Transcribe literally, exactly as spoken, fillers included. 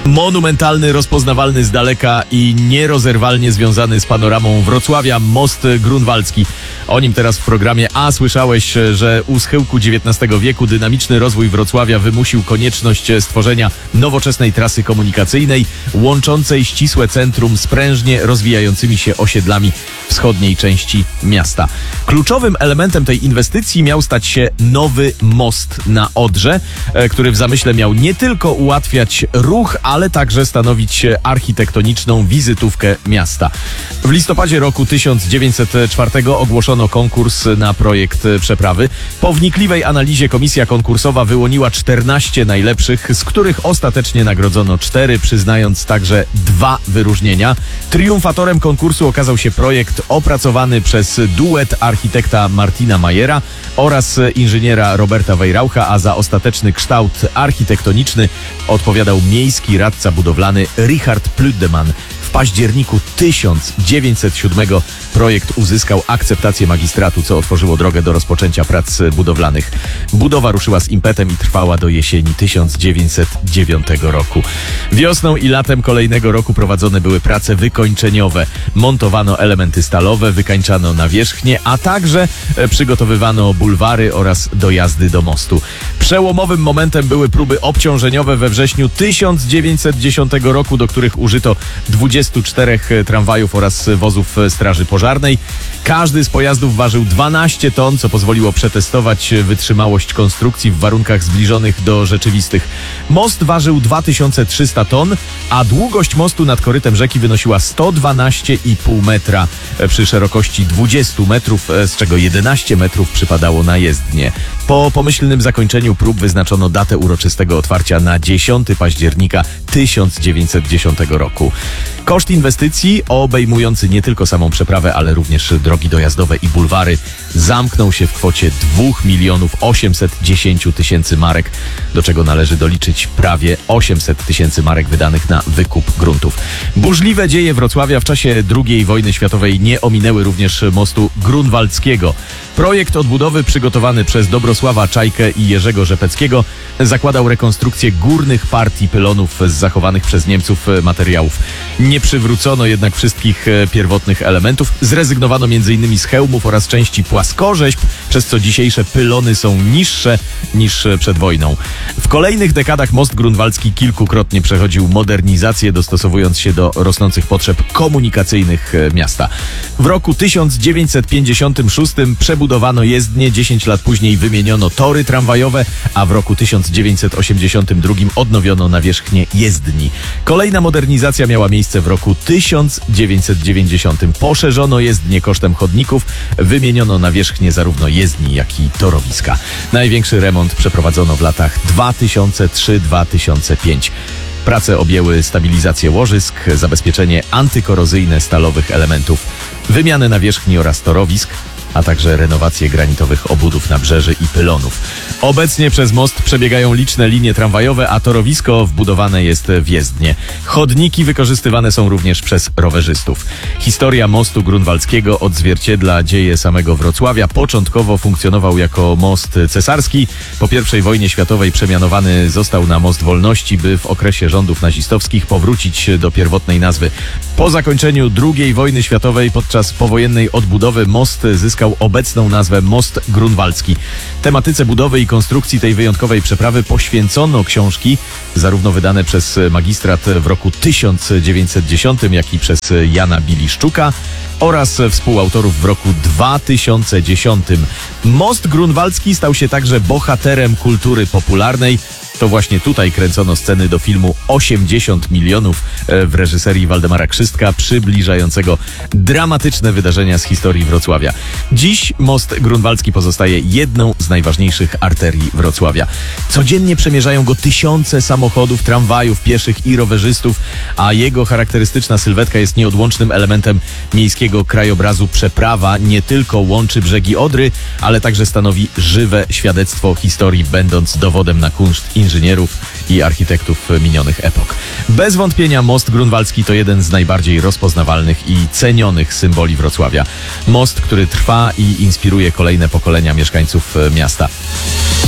Monumentalny, rozpoznawalny z daleka i nierozerwalnie związany z panoramą Wrocławia most grunwaldzki. O nim teraz w programie. A słyszałeś, że u schyłku dziewiętnastego wieku dynamiczny rozwój Wrocławia wymusił konieczność stworzenia nowoczesnej trasy komunikacyjnej łączącej ścisłe centrum z prężnie rozwijającymi się osiedlami wschodniej części miasta. Kluczowym elementem tej inwestycji miał stać się nowy most na Odrze, który w zamyśle miał nie tylko ułatwiać ruch, ale także stanowić architektoniczną wizytówkę miasta. W listopadzie roku tysiąc dziewięćset czwartego ogłoszono konkurs na projekt przeprawy. Po wnikliwej analizie komisja konkursowa wyłoniła czternaście najlepszych, z których ostatecznie nagrodzono cztery, przyznając także dwa wyróżnienia. Triumfatorem konkursu okazał się projekt opracowany przez duet architekta Martina Majera oraz inżyniera Roberta Wejraucha, a za ostateczny kształt architektoniczny odpowiadał miejski radca budowlany Richard Plüdeman. W październiku tysiąc dziewięćset siódmego projekt uzyskał akceptację magistratu, co otworzyło drogę do rozpoczęcia prac budowlanych. Budowa ruszyła z impetem i trwała do jesieni tysiąc dziewięćset dziewiątego roku. Wiosną i latem kolejnego roku prowadzone były prace wykończeniowe. Montowano elementy stalowe, wykańczano nawierzchnię, a także przygotowywano bulwary oraz dojazdy do mostu. Przełomowym momentem były próby obciążeniowe we wrześniu tysiąc dziewięćset dziesiątego roku, do których użyto dwudziestu czterech tramwajów oraz wozów straży pożarnej. Każdy z pojazdów ważył dwanaście ton, co pozwoliło przetestować wytrzymałość konstrukcji w warunkach zbliżonych do rzeczywistych. Most ważył dwa tysiące trzysta ton, a długość mostu nad korytem rzeki wynosiła sto dwanaście i pół metra przy szerokości dwudziestu metrów, z czego jedenaście metrów przypadało na jezdnię. Po pomyślnym zakończeniu prób wyznaczono datę uroczystego otwarcia na dziesiątego października tysiąc dziewięćset dziesiątego roku. Koszt inwestycji, obejmujący nie tylko samą przeprawę, ale również drogi dojazdowe i bulwary, zamknął się w kwocie dwa miliony osiemset dziesięć tysięcy marek, do czego należy doliczyć prawie osiemset tysięcy marek wydanych na wykup gruntów. Burzliwe dzieje Wrocławia w czasie drugiej wojny światowej nie ominęły również mostu grunwaldzkiego. Projekt odbudowy przygotowany przez Dobrosława Czajkę i Jerzego Rzepeckiego zakładał rekonstrukcję górnych partii pylonów z zachowanych przez Niemców materiałów. Nie przywrócono jednak wszystkich pierwotnych elementów. Zrezygnowano między innymi z hełmów oraz części płaskorzeźb, przez co dzisiejsze pylony są niższe niż przed wojną. W kolejnych dekadach most grunwaldzki kilkukrotnie przechodził modernizację, dostosowując się do rosnących potrzeb komunikacyjnych miasta. W roku tysiąc dziewięćset pięćdziesiątym szóstym przebudowano jezdnię, dziesięć lat później wymieniono tory tramwajowe, a w roku tysiąc dziewięćset osiemdziesiątym drugim odnowiono nawierzchnię jezdni. Kolejna modernizacja miała miejsce w roku tysiąc dziewięćset dziewięćdziesiątym. Poszerzono jezdnię kosztem chodników, wymieniono nawierzchnię zarówno jezdni, jak i torowiska. Największy remont przeprowadzono w latach dwa tysiące trzeci do dwa tysiące piątego. Prace objęły stabilizację łożysk, zabezpieczenie antykorozyjne stalowych elementów, wymianę nawierzchni oraz torowisk, a także renowację granitowych obudów nabrzeży i pylonów. Obecnie przez most przebiegają liczne linie tramwajowe, a torowisko wbudowane jest w jezdnię. Chodniki wykorzystywane są również przez rowerzystów. Historia mostu grunwaldzkiego odzwierciedla dzieje samego Wrocławia. Początkowo funkcjonował jako most cesarski. Po pierwszej wojnie światowej przemianowany został na Most Wolności, by w okresie rządów nazistowskich powrócić do pierwotnej nazwy. Po zakończeniu drugiej wojny światowej podczas powojennej odbudowy most zyskał obecną nazwę Most Grunwaldzki. Tematyce budowy i konstrukcji tej wyjątkowej przeprawy poświęcono książki, zarówno wydane przez magistrat w roku tysiąc dziewięćset dziesiątym, jak i przez Jana Biliszczuka oraz współautorów w roku dwa tysiące dziesiątym. Most grunwaldzki stał się także bohaterem kultury popularnej. To właśnie tutaj kręcono sceny do filmu osiemdziesiąt milionów w reżyserii Waldemara Krzystka, przybliżającego dramatyczne wydarzenia z historii Wrocławia. Dziś most grunwaldzki pozostaje jedną z najważniejszych arterii Wrocławia. Codziennie przemierzają go tysiące samochodów, tramwajów, pieszych i rowerzystów, a jego charakterystyczna sylwetka jest nieodłącznym elementem miejskiego krajobrazu. Przeprawa nie tylko łączy brzegi Odry, ale także stanowi żywe świadectwo historii, będąc dowodem na kunszt inżynierów i architektów minionych epok. Bez wątpienia most grunwaldzki to jeden z najbardziej rozpoznawalnych i cenionych symboli Wrocławia. Most, który trwa i inspiruje kolejne pokolenia mieszkańców miasta.